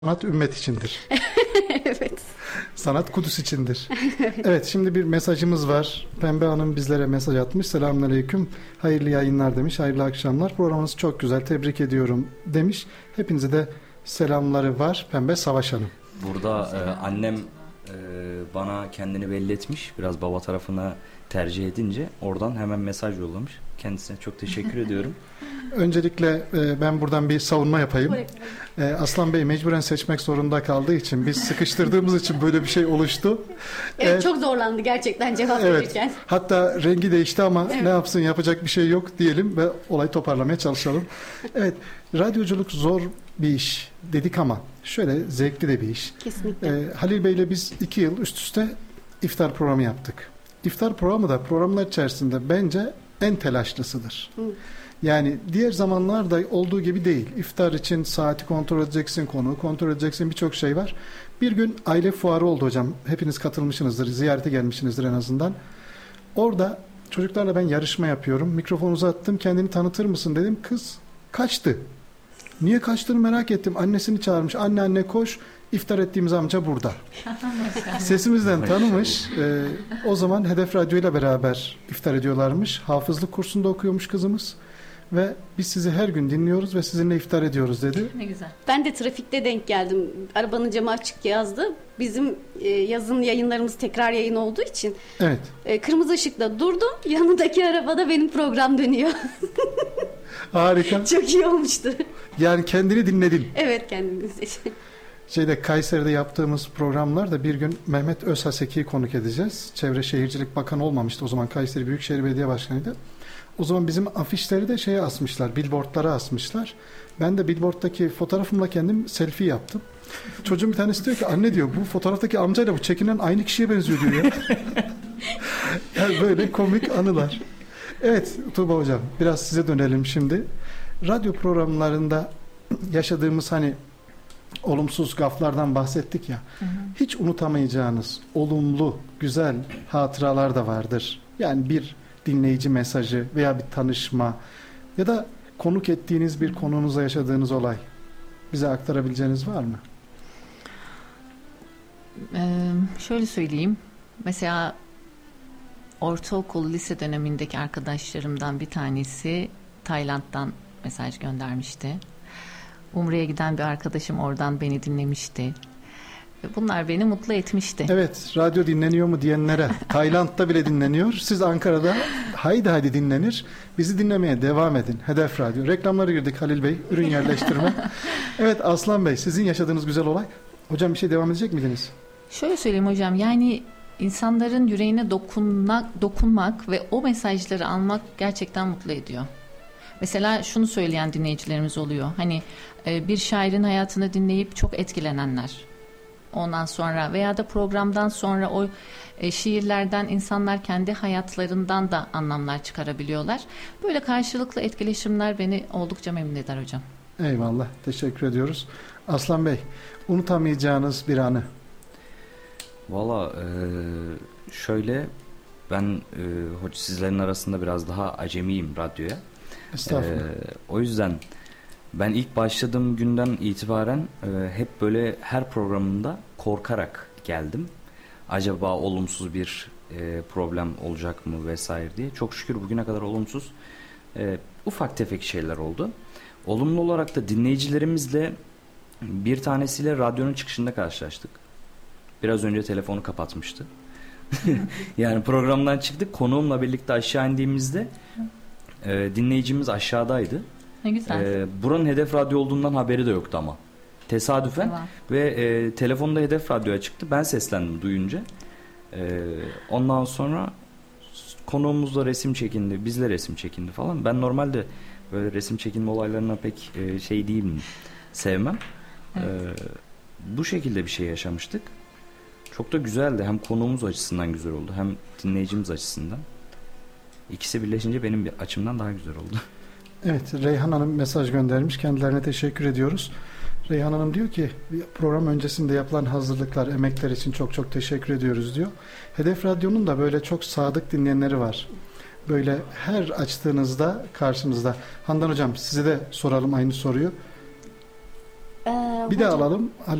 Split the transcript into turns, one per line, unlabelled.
Sanat ümmet içindir.
Evet.
Sanat Kudüs içindir. Evet, şimdi bir mesajımız var. Pembe Hanım bizlere mesaj atmış. Selamünaleyküm. Hayırlı yayınlar demiş. Hayırlı akşamlar. Programınız çok güzel. Tebrik ediyorum demiş. Hepinize de selamları var. Pembe Savaş Hanım.
Burada annem bana kendini belli etmiş. Biraz baba tarafına tercih edince oradan hemen mesaj yollamış. Kendisine çok teşekkür ediyorum.
Öncelikle ben buradan bir savunma yapayım. Aslan Bey mecburen seçmek zorunda kaldığı için, biz sıkıştırdığımız için böyle bir şey oluştu.
Evet, çok zorlandı gerçekten cevap
Evet.
verirken.
Hatta rengi değişti ama
Evet.
ne yapsın, yapacak bir şey yok diyelim ve olayı toparlamaya çalışalım. Evet, radyoculuk zor bir iş dedik ama şöyle zevkli de bir iş.
Kesinlikle.
Halil Bey'le biz 2 yıl üst üste iftar programı yaptık. İftar programı da programlar içerisinde bence en telaşlısıdır.
Hı.
Yani diğer zamanlarda olduğu gibi değil. İftar için saati kontrol edeceksin, konuğu kontrol edeceksin, birçok şey var. Bir gün aile fuarı oldu hocam. Hepiniz katılmışsınızdır, ziyarete gelmişsinizdir en azından. Orada çocuklarla ben yarışma yapıyorum. Mikrofonu uzattım, kendini tanıtır mısın dedim. Kız kaçtı. Niye kaçtığını merak ettim. Annesini çağırmış. Anne anne koş. İftar ettiğimiz amca burada. Sesimizden tanımış. O zaman Hedef Radyo ile beraber iftar ediyorlarmış. Hafızlık kursunda okuyormuş kızımız. Ve biz sizi her gün dinliyoruz ve sizinle iftar ediyoruz dedi.
Ne güzel.
Ben de trafikte denk geldim. Arabanın camı açık yazdı. Bizim yazın yayınlarımız tekrar yayın olduğu için
Evet.
kırmızı ışıkta durdum. Yanındaki arabada benim program dönüyor.
Harika.
Çok iyi olmuştu.
Yani kendini dinledin.
Evet, kendimiz.
Kayseri'de yaptığımız programlarda bir gün Mehmet Özhaseki'yi konuk edeceğiz. Çevre Şehircilik Bakanı olmamıştı o zaman, Kayseri Büyükşehir Belediye Başkanı'ydı. O zaman bizim afişleri de şeye asmışlar, billboardlara asmışlar. Ben de billboarddaki fotoğrafımla kendim selfie yaptım. Çocuğum bir tanesi diyor ki, anne diyor, bu fotoğraftaki amcayla bu çekinen aynı kişiye benziyor diyor ya. Yani böyle komik anılar. Evet Tuğba Hocam, biraz size dönelim şimdi. Radyo programlarında yaşadığımız hani olumsuz gaflardan bahsettik ya.
Hı hı.
Hiç unutamayacağınız olumlu, güzel hatıralar da vardır. Yani bir dinleyici mesajı veya bir tanışma ya da konuk ettiğiniz bir konunuzla yaşadığınız olay. Bize aktarabileceğiniz var mı?
Şöyle söyleyeyim. Mesela ortaokul, lise dönemindeki arkadaşlarımdan bir tanesi Tayland'dan mesaj göndermişti. Umre'ye giden bir arkadaşım oradan beni dinlemişti. Bunlar beni mutlu etmişti.
Evet, radyo dinleniyor mu diyenlere, Tayland'da bile dinleniyor. Siz Ankara'da haydi dinlenir. Bizi dinlemeye devam edin. Hedef Radyo. Reklamlara girdik Halil Bey. Ürün yerleştirme. Evet Aslan Bey, sizin yaşadığınız güzel olay. Hocam bir şey devam edecek miydiniz?
Şöyle söyleyeyim hocam, yani insanların yüreğine dokunmak ve o mesajları almak gerçekten mutlu ediyor. Mesela şunu söyleyen dinleyicilerimiz oluyor. Hani bir şairin hayatını dinleyip çok etkilenenler. Ondan sonra veya da programdan sonra o şiirlerden insanlar kendi hayatlarından da anlamlar çıkarabiliyorlar. Böyle karşılıklı etkileşimler beni oldukça memnun eder hocam.
Eyvallah. Teşekkür ediyoruz. Aslan Bey, unutamayacağınız bir anı.
Valla şöyle ben sizlerin arasında biraz daha acemiyim radyoya.
Estağfurullah.
O yüzden ben ilk başladığım günden itibaren hep böyle her programında korkarak geldim. Acaba olumsuz bir problem olacak mı vesaire diye. Çok şükür bugüne kadar olumsuz ufak tefek şeyler oldu. Olumlu olarak da dinleyicilerimizle bir tanesiyle radyonun çıkışında karşılaştık. Biraz önce telefonu kapatmıştı. Yani programdan çıktık, konuğumla birlikte aşağı indiğimizde dinleyicimiz aşağıdaydı.
Ne güzel.
Buranın Hedef Radyo olduğundan haberi de yoktu ama. Tesadüfen.
Tamam.
Ve telefonda Hedef Radyo'ya çıktı. Ben seslendim duyunca. Ondan sonra konuğumuzla resim çekindi. Bizle resim çekindi falan. Ben normalde böyle resim çekinme olaylarına pek şey değilim. Sevmem.
Evet.
Bu şekilde bir şey yaşamıştık. Çok da güzeldi. Hem konuğumuz açısından güzel oldu. Hem dinleyicimiz açısından. İkisi birleşince benim bir açımdan daha güzel oldu.
Evet, Reyhan Hanım mesaj göndermiş. Kendilerine teşekkür ediyoruz. Reyhan Hanım diyor ki, program öncesinde yapılan hazırlıklar, emekler için çok çok teşekkür ediyoruz diyor. Hedef Radyo'nun da böyle çok sadık dinleyenleri var. Böyle her açtığınızda karşınızda. Handan Hocam, size de soralım aynı soruyu. Bir de alalım.